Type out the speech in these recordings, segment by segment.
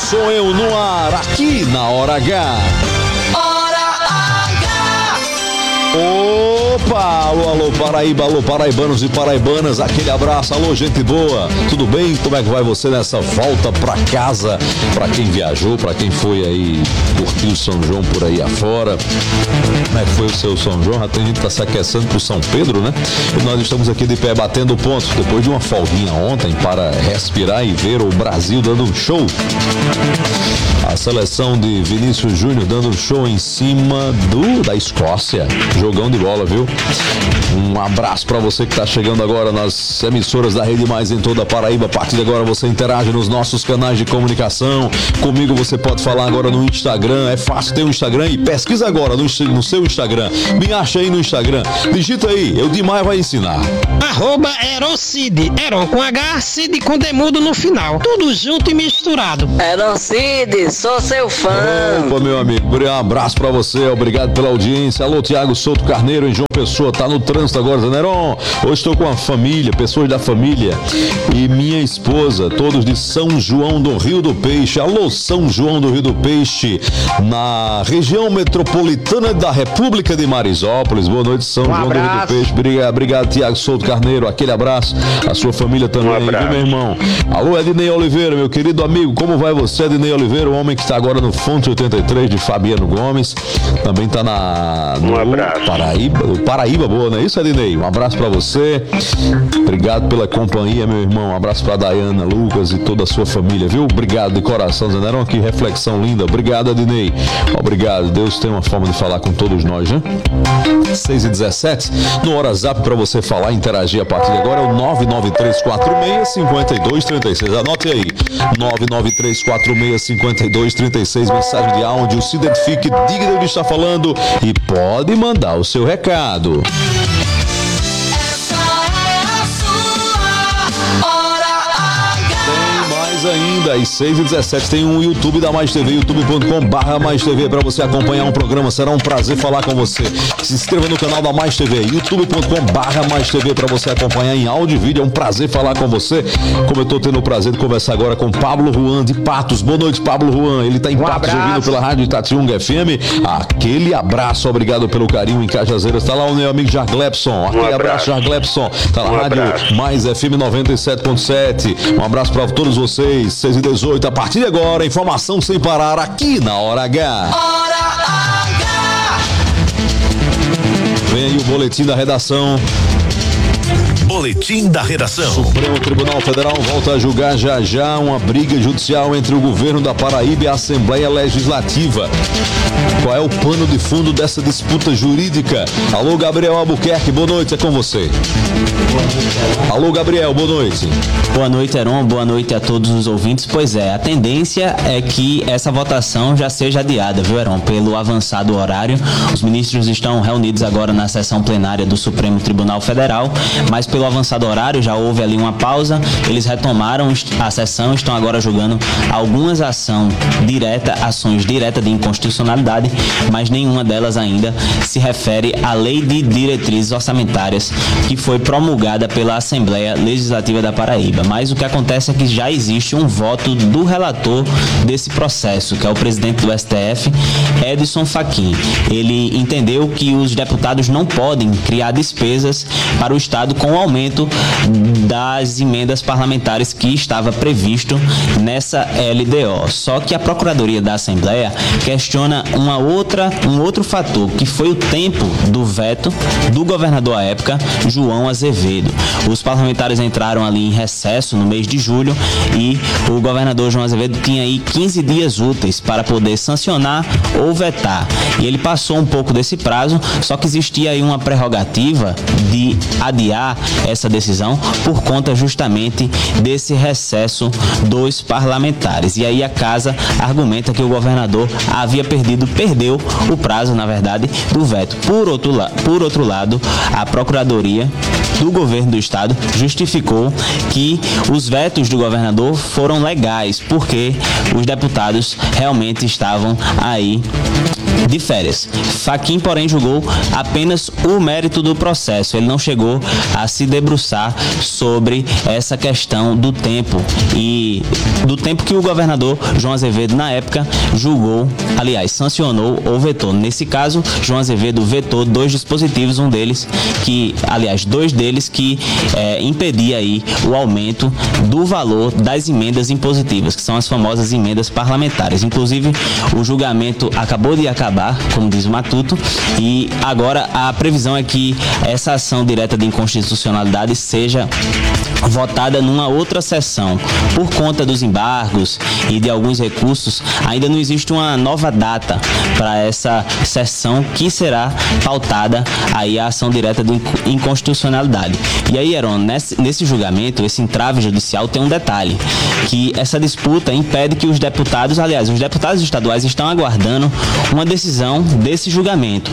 Sou eu no ar, aqui na Hora H. Opa, alô, Paraíba, alô, paraibanos e paraibanas, aquele abraço, alô, gente boa, tudo bem? Como é que vai você nessa volta pra casa? Pra quem viajou, pra quem foi aí curtir o São João por aí afora, como é que foi o seu São João? Já tem gente que tá se aquecendo pro São Pedro, né? E nós estamos aqui de pé batendo ponto, depois de uma folguinha ontem para respirar e ver o Brasil dando um show. A seleção de Vinícius Júnior dando um show em cima da Escócia. Jogão de bola, viu? Um abraço pra você que tá chegando agora nas emissoras da Rede Mais em toda a Paraíba. A partir de agora você interage nos nossos canais de comunicação. Comigo você pode falar agora no Instagram. É fácil, tem um Instagram e pesquisa agora no seu Instagram. Me acha aí no Instagram. Digita aí, eu demais vai ensinar. @Erocid. Eron com H, Cid com demudo no final. Tudo junto e misturado. Erocid, sou seu fã. Opa, meu amigo, um abraço pra você. Obrigado pela audiência. Alô, Tiago Souto Carneiro em João Pessoa. Tá no trânsito agora, Zaneron. Hoje estou com a família, pessoas da família e minha esposa, todos de São João do Rio do Peixe. Alô, São João do Rio do Peixe, na região metropolitana da República de Marisópolis. Boa noite, São João do Rio do Peixe. Obrigado, Tiago Souto Carneiro. Aquele abraço. A sua família também, viu, meu irmão? Alô, Ednei Oliveira, meu querido amigo. Como vai você, Ednei Oliveira? O homem que está agora no Fonte 83 de Fabiano Gomes. Também tá no Paraíba, boa, não é isso, Ednei? Um abraço pra você. Obrigado pela companhia, meu irmão. Um abraço pra Dayana, Lucas e toda a sua família, viu? Obrigado de coração, Zaneron. Que reflexão linda. Obrigado, Ednei. Obrigado. Deus tem uma forma de falar com todos nós, né? 6h17. No WhatsApp pra você falar, interagir a partir de agora é o 993465236. Anote aí. 993465236. Mensagem de áudio. Se identifique, diga de onde está falando e pode mandar o seu recado. Ainda às 6h17 tem um YouTube da Mais TV, youtube.com/Mais TV, para você acompanhar um programa. Será um prazer falar com você. Se inscreva no canal da Mais TV, youtube.com/Mais TV, para você acompanhar em áudio e vídeo. É um prazer falar com você. Como eu tô tendo o prazer de conversar agora com Pablo Juan de Patos. Boa noite, Pablo Juan. Ele tá em Patos, ouvindo pela Rádio Itatiunga FM. Aquele abraço, obrigado pelo carinho em Cajazeiras. Tá lá o meu amigo Jarglepson. Aquele abraço, Jarglepson. Tá na Rádio Mais FM 97.7. Um abraço para todos vocês. 6h18, a partir de agora, informação sem parar aqui na Hora H. Vem aí o boletim da redação. Boletim da redação. Supremo Tribunal Federal volta a julgar já uma briga judicial entre o governo da Paraíba e a Assembleia Legislativa. Qual é o pano de fundo dessa disputa jurídica? Alô, Gabriel Albuquerque, boa noite, é com você. Alô, Gabriel, boa noite. Boa noite, Heron, boa noite a todos os ouvintes. Pois é, a tendência é que essa votação já seja adiada, viu, Heron? Pelo avançado horário. Os ministros estão reunidos agora na sessão plenária do Supremo Tribunal Federal, mas pelo avançado horário já houve ali uma pausa. Eles retomaram a sessão, estão agora julgando algumas ações diretas de inconstitucionalidade, mas nenhuma delas ainda se refere à Lei de Diretrizes Orçamentárias que foi promulgada pela Assembleia Legislativa da Paraíba. Mas o que acontece é que já existe um voto do relator desse processo, que é o presidente do STF, Edson Fachin. Ele entendeu que os deputados não podem criar despesas para o Estado com o aumento das emendas parlamentares que estava previsto nessa LDO. Só que a Procuradoria da Assembleia questiona um outro fator, que foi o tempo do veto do governador à época, João Azevedo. Os parlamentares entraram ali em recesso no mês de julho e o governador João Azevedo tinha aí 15 dias úteis para poder sancionar ou vetar. E ele passou um pouco desse prazo, só que existia aí uma prerrogativa de adiar essa decisão por conta justamente desse recesso dos parlamentares. E aí a casa argumenta que o governador perdeu o prazo, na verdade, do veto. Por outro lado, a Procuradoria do Governo do Estado justificou que os vetos do governador foram legais, porque os deputados realmente estavam aí de férias. Fachin, porém, julgou apenas o mérito do processo. Ele não chegou a se debruçar sobre essa questão do tempo e do tempo que o governador João Azevedo, na época, julgou, aliás, sancionou ou vetou. Nesse caso, João Azevedo vetou 2 dispositivos, dois deles que impedia aí o aumento do valor das emendas impositivas, que são as famosas emendas parlamentares. Inclusive, o julgamento acabou de acabar, como diz o Matuto, e agora a previsão é que essa ação direta de inconstitucionalidade seja votada numa outra sessão. Por conta dos embargos e de alguns recursos, ainda não existe uma nova data para essa sessão que será pautada aí a ação direta de inconstitucionalidade. E aí, Heron, nesse julgamento, esse entrave judicial tem um detalhe, que essa disputa impede que os deputados estaduais estão aguardando uma decisão desse julgamento.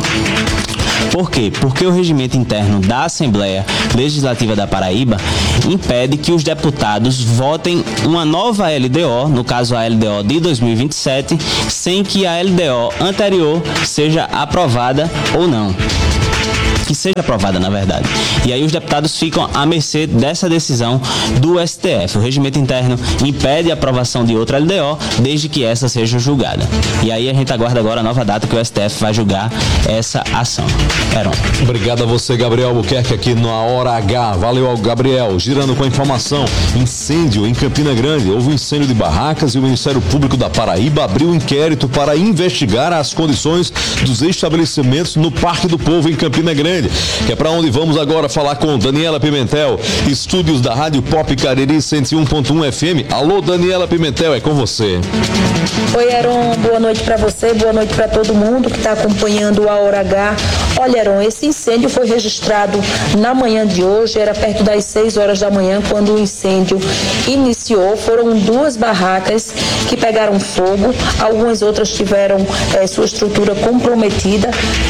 Por quê? Porque o regimento interno da Assembleia Legislativa da Paraíba impede que os deputados votem uma nova LDO, no caso a LDO de 2027, sem que a LDO anterior seja aprovada ou não. Que seja aprovada, na verdade. E aí os deputados ficam à mercê dessa decisão do STF. O regimento interno impede a aprovação de outra LDO desde que essa seja julgada. E aí a gente aguarda agora a nova data que o STF vai julgar essa ação. Heron. Obrigado a você, Gabriel Albuquerque, aqui na Hora H. Valeu, Gabriel. Girando com a informação. Incêndio em Campina Grande. Houve um incêndio de barracas e o Ministério Público da Paraíba abriu um inquérito para investigar as condições dos estabelecimentos no Parque do Povo em Campina Grande. Que é para onde vamos agora falar com Daniela Pimentel, estúdios da Rádio Pop Cariri 101.1 FM. Alô, Daniela Pimentel, é com você. Oi, Heron, boa noite para você, boa noite para todo mundo que está acompanhando a Hora H. Olha, Heron, esse incêndio foi registrado na manhã de hoje, era perto das 6 horas da manhã quando o incêndio iniciou. Foram 2 barracas que pegaram fogo, algumas outras tiveram sua estrutura comprometida.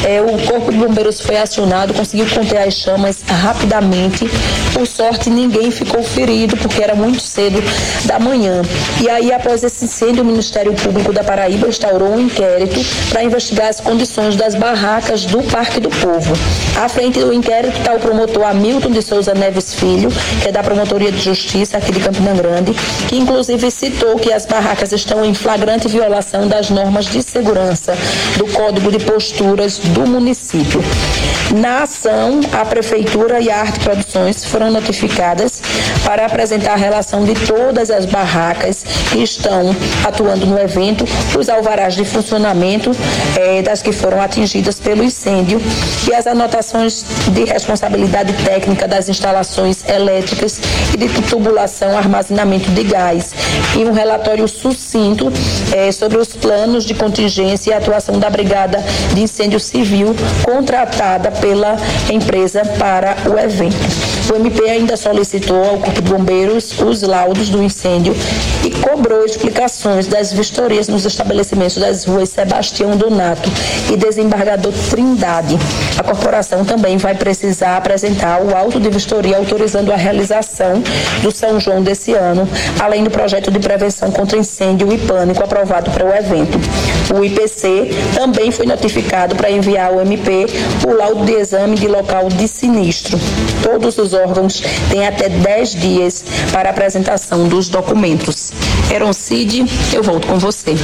O Corpo de Bombeiros foi acionado, conseguiu conter as chamas rapidamente. Por sorte, ninguém ficou ferido, porque era muito cedo da manhã. E aí, após esse incêndio, o Ministério Público da Paraíba instaurou um inquérito para investigar as condições das barracas do Parque do Povo. À frente do inquérito está o promotor Hamilton de Souza Neves Filho, que é da Promotoria de Justiça aqui de Campina Grande, que inclusive citou que as barracas estão em flagrante violação das normas de segurança do Código de Posturas do município. Na ação, a Prefeitura e a Arte Produções foram notificadas para apresentar a relação de todas as barracas que estão atuando no evento, os alvarás de funcionamento das que foram atingidas pelo incêndio e as anotações de responsabilidade técnica das instalações elétricas e de tubulação, armazenamento de gás, e um relatório sucinto sobre os planos de contingência e atuação da Brigada de Incêndio Civil contratada pela empresa para o evento. O MP ainda solicitou ao Corpo de Bombeiros os laudos do incêndio e cobrou explicações das vistorias nos estabelecimentos das ruas Sebastião Donato e Desembargador Trindade. A corporação também vai precisar apresentar o auto de vistoria autorizando a realização do São João desse ano, além do projeto de prevenção contra incêndio e pânico aprovado para o evento. O IPC também foi notificado para enviar ao MP o laudo de exame de local de sinistro. Todos os órgãos têm até 10 dias para a apresentação dos documentos. Heron Cid, eu volto com você.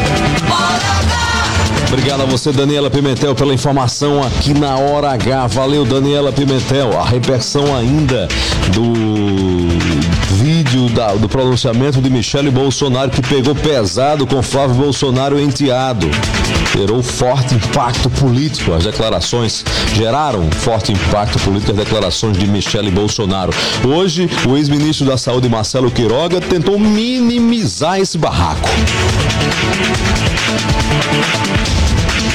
Obrigado a você, Daniela Pimentel, pela informação aqui na Hora H. Valeu, Daniela Pimentel. A repercussão ainda do vídeo do pronunciamento de Michele Bolsonaro, que pegou pesado com Flávio Bolsonaro enteado. Gerou forte impacto político. As declarações geraram forte impacto político, as declarações de Michele Bolsonaro. Hoje, o ex-ministro da Saúde, Marcelo Queiroga, tentou minimizar esse barraco.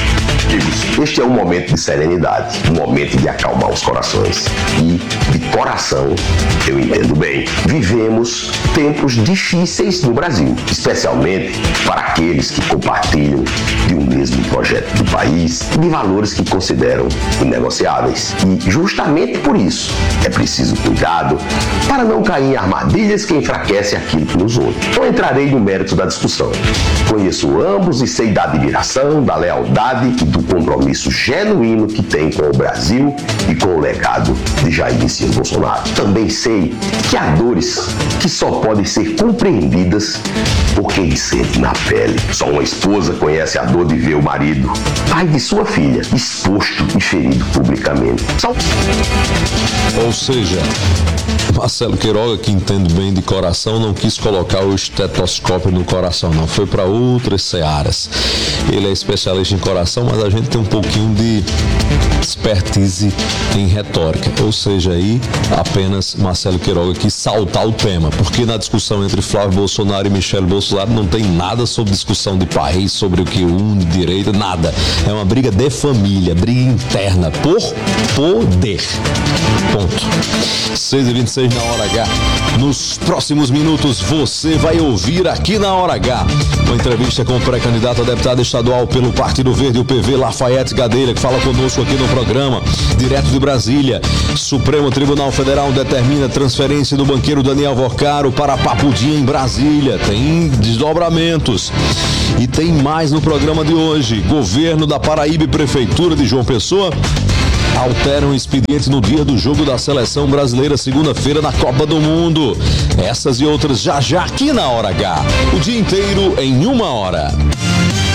castigos. Este é um momento de serenidade, um momento de acalmar os corações. E, de coração, eu entendo bem. Vivemos tempos difíceis no Brasil, especialmente para aqueles que compartilham de um mesmo projeto do país e de valores que consideram inegociáveis. E, justamente por isso, é preciso cuidado para não cair em armadilhas que enfraquecem aquilo que nos une. Não entrarei no mérito da discussão. Conheço ambos e sei da admiração, da lealdade e do compromisso genuíno que tem com o Brasil e com o legado de Jair Messias Bolsonaro. Também sei que há dores que só podem ser compreendidas por quem sente na pele. Só uma esposa conhece a dor de ver o marido, pai de sua filha, exposto e ferido publicamente. Ou seja, Marcelo Queiroga, que entende bem de coração, não quis colocar o estetoscópio no coração, não. Foi para outras searas. Ele é especialista em coração, mas a gente tem um pouquinho de expertise em retórica. Ou seja, aí apenas Marcelo Queiroga quis saltar o tema, porque na discussão entre Flávio Bolsonaro e Michele Bolsonaro não tem nada sobre discussão de país, sobre o que une direita, nada. É uma briga de família, briga interna, por poder. Ponto. 6h26 na Hora H. Nos próximos minutos você vai ouvir aqui na Hora H uma entrevista com o pré-candidato a deputado estadual pelo Partido Verde, o PV, Lafayette Gadelha, que fala conosco aqui no programa, direto de Brasília. Supremo Tribunal Federal determina a transferência do banqueiro Daniel Vocaro para Papudim, em Brasília. Tem desdobramentos. E tem mais no programa de hoje. Governo da Paraíba e Prefeitura de João Pessoa alteram o expediente no dia do jogo da seleção brasileira, segunda-feira, na Copa do Mundo. Essas e outras já aqui na Hora H. O dia inteiro em 1 hora.